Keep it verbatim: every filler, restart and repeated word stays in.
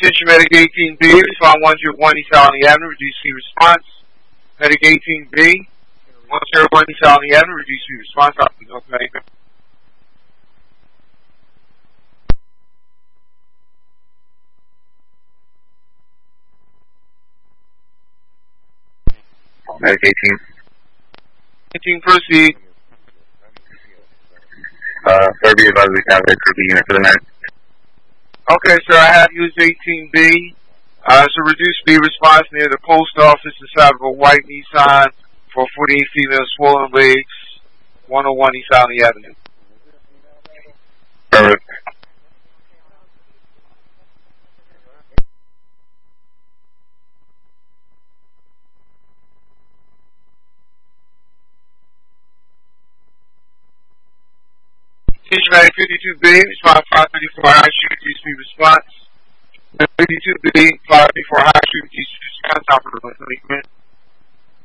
Attention Medic eighteen B, respond one zero one East Allen Avenue, reduce speed response. Medic eighteen B, one zero one East Allen Avenue, reduce speed response. North Medic. Medic eighteen. eighteen, proceed. Uh, sir, be advised we have a creepy unit for the night. Okay, sir, I have used eighteen B. Uh, it's a reduced speed response near the post office inside of a white Nissan for forty-eight female swollen legs, one oh one East Allen Avenue. Perfect. Attention Medic fifty-two B, respond five thirty-four high street, reduced speed response. fifty-two B, five thirty-four high street, reduced speed response, operator.